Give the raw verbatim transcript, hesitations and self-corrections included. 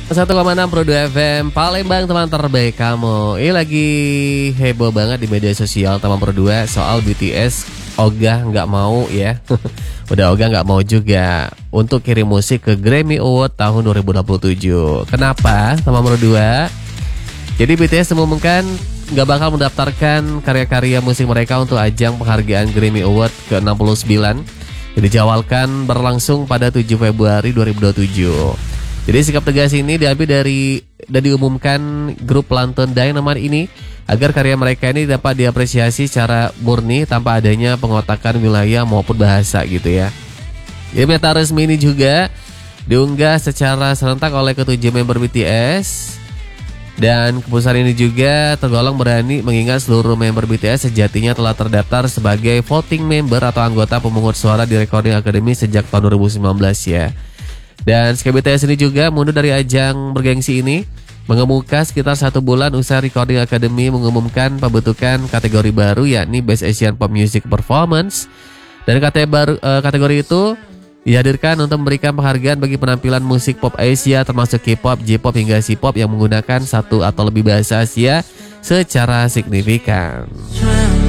satu koma enam Pro dua F M Palembang, teman terbaik kamu. Ini lagi heboh banget di media sosial teman Pro dua soal B T S. Ogah nggak mau ya. Udah Ogah nggak mau juga untuk kirim musik ke Grammy Award tahun dua ribu dua puluh tujuh. Kenapa teman Pro dua? Jadi B T S mengumumkan nggak bakal mendaftarkan karya-karya musik mereka untuk ajang penghargaan Grammy Award ke enam puluh sembilan. Jadi dijadwalkan berlangsung pada tujuh Februari dua ribu dua puluh tujuh. Jadi sikap tegas ini diambil dari dan diumumkan grup Lantern Dynamite ini agar karya mereka ini dapat diapresiasi secara murni tanpa adanya pengotakan wilayah maupun bahasa gitu ya. Jadi meta resmi ini juga diunggah secara serentak oleh ketujuh member B T S. Dan keputusan ini juga tergolong berani mengingat seluruh member B T S sejatinya telah terdaftar sebagai voting member atau anggota pemungut suara di Recording Academy sejak tahun dua ribu sembilan belas ya. Dan Sky B T S ini juga mundur dari ajang bergengsi ini mengemuka sekitar satu bulan usai Recording Academy mengumumkan pembentukan kategori baru yakni Best Asian Pop Music Performance. Dan kategori, baru, uh, kategori itu dihadirkan untuk memberikan penghargaan bagi penampilan musik pop Asia termasuk K-pop, J-pop hingga C-pop yang menggunakan satu atau lebih bahasa Asia secara signifikan.